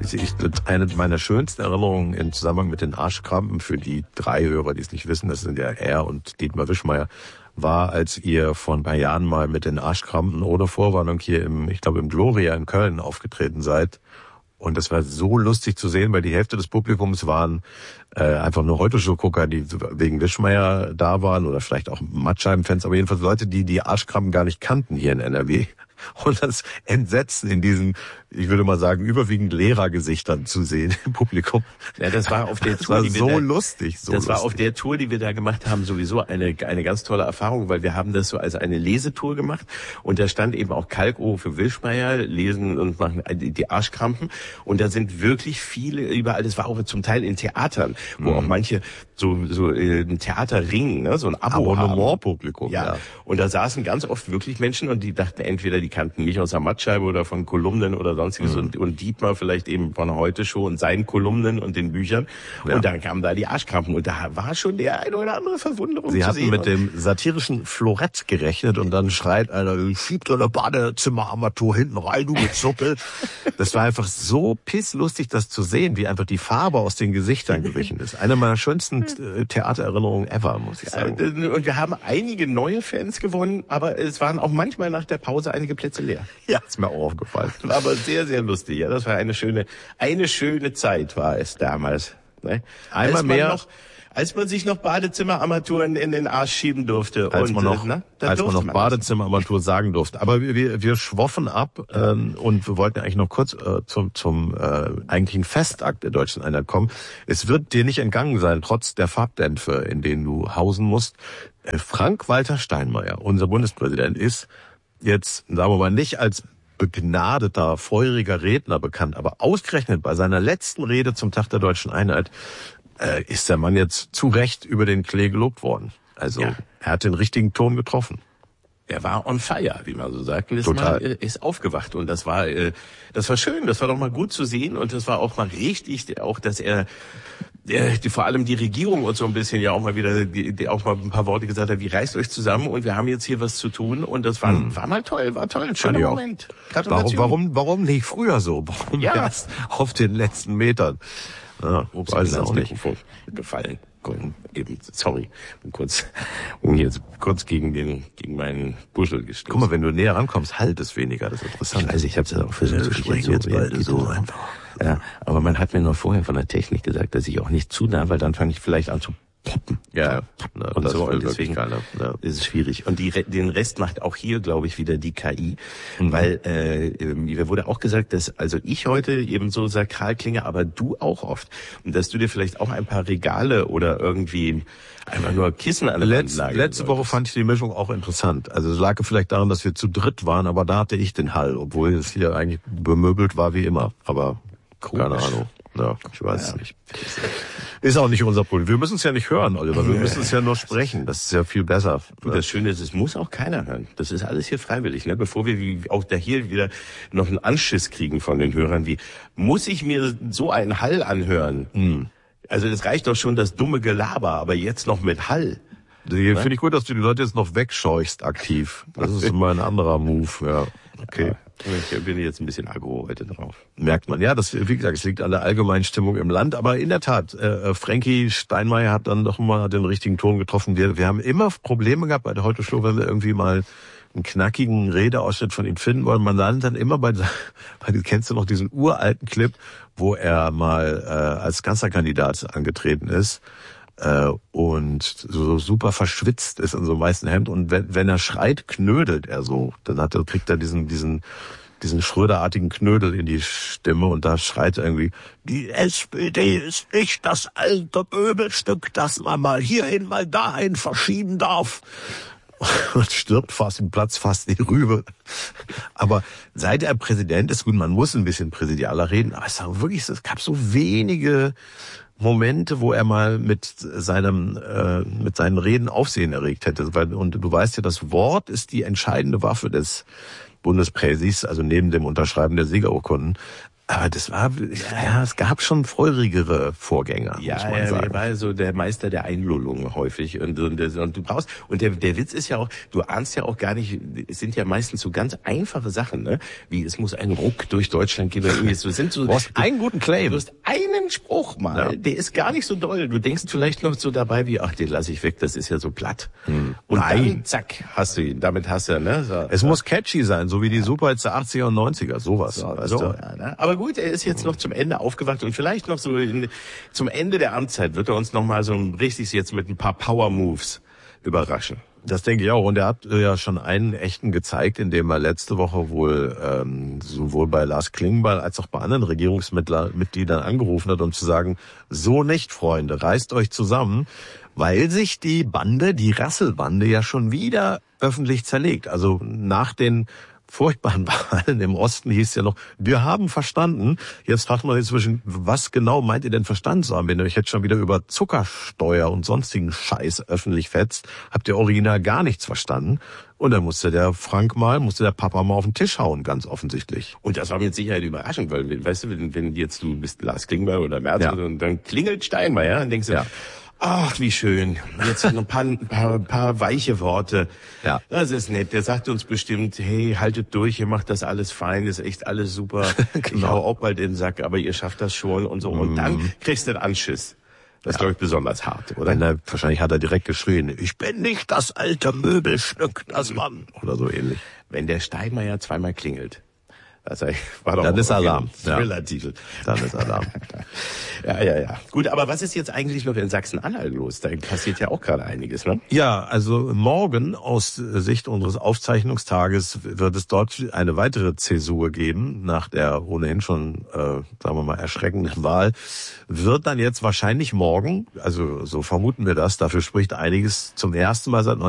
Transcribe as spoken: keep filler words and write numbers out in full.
ich, eine meiner schönsten Erinnerungen im Zusammenhang mit den Arschkrampen, für die drei Hörer, die es nicht wissen, das sind ja er und Dietmar Wischmeier, war, als ihr vor ein paar Jahren mal mit den Arschkrampen ohne Vorwarnung hier im, ich glaube im Gloria in Köln aufgetreten seid. Und das war so lustig zu sehen, weil die Hälfte des Publikums waren äh, einfach nur Heute-Show-Gucker, die wegen Wischmeier da waren oder vielleicht auch Mattscheiben-Fans, aber jedenfalls Leute, die die Arschkrampen gar nicht kannten hier in N R W. Und das Entsetzen in diesen, ich würde mal sagen, überwiegend Lehrergesichtern zu sehen im Publikum. Ja, das war auf der das Tour, war die wir so da, lustig. So das war lustig. auf der Tour, die wir da gemacht haben, sowieso eine eine ganz tolle Erfahrung, weil wir haben das so als eine Lesetour gemacht und da stand eben auch Kalkow für Wischmeier, lesen und machen die Arschkrampen und da sind wirklich viele überall. Das war auch zum Teil in Theatern, wo mhm. auch manche so so äh, ein Theaterring, ne, so ein Abo Abonnement-Publikum. Ja. ja, und da saßen ganz oft wirklich Menschen und die dachten entweder die kannten mich aus der Mattscheibe oder von Kolumnen oder sonstiges mhm. und, und Dietmar vielleicht eben von Heute Show und seinen Kolumnen und den Büchern. Ja. Und dann kamen da die Arschkrampen und da war schon der eine oder andere Verwunderung Sie zu hatten sehen. mit dem satirischen Florett gerechnet und dann schreit einer, schiebt eine Badezimmerarmatur hinten rein, du Gezuppel. Das war einfach so pisslustig, das zu sehen, wie einfach die Farbe aus den Gesichtern gewichen ist. Eine meiner schönsten Theatererinnerungen ever, muss ich sagen. Und wir haben einige neue Fans gewonnen, aber es waren auch manchmal nach der Pause einige Plätze leer. Ja, ist mir auch aufgefallen. War aber sehr, sehr lustig. Ja, das war eine schöne, eine schöne Zeit war es damals. Ne? Einmal als man mehr, noch, als man sich noch Badezimmerarmaturen in den Arsch schieben durfte. Als und, man noch, ne, als man noch Badezimmerarmatur sagen durfte. Aber wir, wir, wir schwoffen ab ähm, und wir wollten eigentlich noch kurz äh, zum, zum äh, eigentlichen Festakt der Deutschen Einheit kommen. Es wird dir nicht entgangen sein, trotz der Farbdämpfe, in denen du hausen musst. Äh, Frank-Walter Steinmeier, unser Bundespräsident, ist jetzt, sagen wir mal, nicht als begnadeter, feuriger Redner bekannt, aber ausgerechnet bei seiner letzten Rede zum Tag der Deutschen Einheit äh, ist der Mann jetzt zu Recht über den Klee gelobt worden. Also ja. Er hat den richtigen Ton getroffen. Er war on fire, wie man so sagt. Und Total. Mal, äh, ist aufgewacht und das war, äh, das war schön. Das war doch mal gut zu sehen und das war auch mal richtig, auch dass er äh, die, vor allem die Regierung und so ein bisschen ja auch mal wieder, die, die auch mal ein paar Worte gesagt hat, wie reißt euch zusammen und wir haben jetzt hier was zu tun und das war, hm. war mal toll, war toll, ein schöner Moment. Warum, warum, warum nicht früher so? Warum ja. erst auf den letzten Metern? Ja, Ups, weiß es auch nicht. Gefallen. Eben, sorry, bin kurz, um jetzt kurz gegen den, gegen meinen Buschel gestoßen. Guck mal, wenn du näher rankommst, halt es weniger, das ist interessant. Ich weiß, ich hab's ja auch versucht zu sprechen, jetzt bald so einfach. Ja, aber man hat mir noch vorher von der Technik gesagt, dass ich auch nicht zu nah, weil dann fange ich vielleicht an zu poppen. Ja, ja. Und das so, und deswegen keiner. Ja. Ist es schwierig. Und die, den Rest macht auch hier, glaube ich, wieder die K I, mhm. weil äh, mir wurde auch gesagt, dass also ich heute eben so sakral klinge, aber du auch oft. Und dass du dir vielleicht auch ein paar Regale oder irgendwie einfach nur Kissen an der Letz, Letzte Woche fand ich die Mischung auch interessant. Also es lag vielleicht daran, dass wir zu dritt waren, aber da hatte ich den Hall, obwohl es hier eigentlich bemöbelt war wie immer. Aber Komisch. Keine Ahnung. Ja, ich weiß es ja. nicht. Ist auch nicht unser Problem. Wir müssen es ja nicht hören, Oliver. Wir müssen es ja nur sprechen. Das ist ja viel besser. Und das Schöne ist, es muss auch keiner hören. Das ist alles hier freiwillig, ne? Bevor wir wie auch da hier wieder noch einen Anschiss kriegen von den Hörern, wie muss ich mir so einen Hall anhören? Hm. Also das reicht doch schon das dumme Gelaber, aber jetzt noch mit Hall. Hier finde ich gut, dass du die Leute jetzt noch wegscheuchst aktiv. Das ist immer ein anderer Move, ja. Okay. Ja, ich bin jetzt ein bisschen aggro heute drauf. Merkt man. Ja, das, wie gesagt, es liegt an der allgemeinen Stimmung im Land. Aber in der Tat, äh, Frankie Steinmeier hat dann doch mal den richtigen Ton getroffen. Wir, wir haben immer Probleme gehabt bei der Heute Show, wenn wir irgendwie mal einen knackigen Redeausschnitt von ihm finden wollen. Man landet dann immer bei, bei, kennst du noch diesen uralten Clip, wo er mal äh, als Kanzlerkandidat angetreten ist. Äh, und so super verschwitzt ist in so einem weißen Hemd und wenn, wenn er schreit, knödelt er so. Dann hat er, kriegt er diesen diesen diesen Schröderartigen Knödel in die Stimme und da schreit er irgendwie: Die S P D ist nicht das alte Möbelstück, das man mal hierhin, mal dahin verschieben darf. Und stirbt fast im Platz, fast die Rübe. Aber seit er Präsident ist, gut, man muss ein bisschen präsidialer reden, aber es war wirklich, es gab so wenige Momente, wo er mal mit seinem äh, mit seinen Reden Aufsehen erregt hätte. Weil, und du weißt ja, das Wort ist die entscheidende Waffe des Bundespräsis, also neben dem Unterschreiben der Siegerurkunden. Aber das war, ja, es gab schon feurigere Vorgänger, ja, muss man er, sagen. er war so der Meister der Einlullung häufig und, und, und du brauchst, und der, der Witz ist ja auch, du ahnst ja auch gar nicht, es sind ja meistens so ganz einfache Sachen, ne, wie es muss ein Ruck durch Deutschland gehen, oder irgendwie so, sind so, Du hast einen guten Claim. du hast einen Spruch mal, Ja. der ist gar nicht so doll, du denkst vielleicht noch so dabei wie, ach, den lasse ich weg, das ist ja so platt. Hm. Und Nein. dann, zack, hast du ihn, damit hast du, ne, so. Es muss catchy sein, so wie die Superhits der achtziger und neunziger, sowas. So, weißt so, du? ja, ne? Aber gut, er ist jetzt noch zum Ende aufgewacht und vielleicht noch so in, zum Ende der Amtszeit wird er uns noch mal so ein richtig jetzt mit ein paar Power Moves überraschen. Das denke ich auch. Und er hat äh, ja schon einen echten gezeigt, indem er letzte Woche wohl ähm, sowohl bei Lars Klingbeil als auch bei anderen Regierungsmitgliedern angerufen hat, um zu sagen, so nicht, Freunde, reißt euch zusammen, weil sich die Bande, die Rasselbande ja schon wieder öffentlich zerlegt. Also nach den furchtbaren Wahlen im Osten hieß es ja noch, wir haben verstanden. Jetzt fragt man inzwischen, was genau meint ihr denn verstanden zu haben? Wenn ihr euch jetzt schon wieder über Zuckersteuer und sonstigen Scheiß öffentlich fetzt, habt ihr original gar nichts verstanden. Und dann musste der Frank mal, musste der Papa mal auf den Tisch hauen, ganz offensichtlich. Und das war mit Sicherheit überraschend, weil, weißt du, wenn, wenn jetzt du bist Lars Klingbeil oder Merz Ja. und dann klingelt Steinmeier, dann denkst du, Ja. ach, wie schön. Jetzt noch ein paar, ein paar, ein paar weiche Worte. Ja. Das ist nett. Der sagt uns bestimmt, hey, haltet durch, ihr macht das alles fein, ist echt alles super. Genau. Ich hau auch bald in den Sack, aber ihr schafft das schon und so. Und dann kriegst du den Anschiss. Das ist, glaube ich, besonders hart, oder? Wenn er, wahrscheinlich hat er direkt geschrien, ich bin nicht das alte Möbelstück, das Mann. Oder so ähnlich. Wenn der Steinmeier zweimal klingelt. Das war doch Dann auch ist Alarm. ein Thriller-Titel. Dann ist Alarm. Ja, ja, ja. Gut, aber was ist jetzt eigentlich noch in Sachsen-Anhalt los? Da passiert ja auch gerade einiges, ne? Ja, also morgen aus Sicht unseres Aufzeichnungstages wird es dort eine weitere Zäsur geben, nach der ohnehin schon, äh, sagen wir mal, erschreckenden Wahl. Wird dann jetzt wahrscheinlich morgen, also so vermuten wir das, dafür spricht einiges, zum ersten Mal seit